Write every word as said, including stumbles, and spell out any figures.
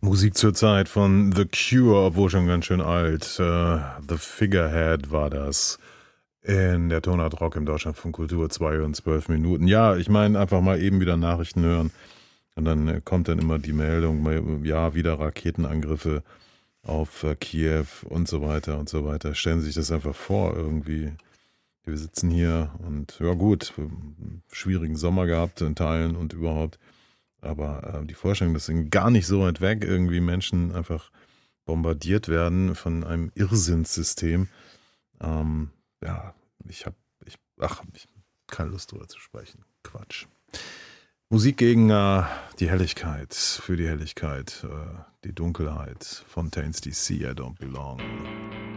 Musik zur Zeit von The Cure, obwohl schon ganz schön alt. Äh, The Figurehead war das. In der Tonart Rock im Deutschlandfunk Kultur zwei und zwölf Minuten. Ja, ich meine, einfach mal eben wieder Nachrichten hören. Und dann äh, kommt dann immer die Meldung, ja, wieder Raketenangriffe auf äh, Kiew und so weiter und so weiter. Stellen Sie sich das einfach vor, irgendwie. Wir sitzen hier und ja gut, schwierigen Sommer gehabt in Teilen und überhaupt. Aber äh, die Vorstellung, dass in gar nicht so weit weg irgendwie Menschen einfach bombardiert werden von einem Irrsinnssystem. Ähm, ja, ich habe, ich, ach, ich keine Lust drüber zu sprechen. Quatsch. Musik gegen äh, die Helligkeit, für die Helligkeit, äh, die Dunkelheit. Fontaines D C, I Don't Belong.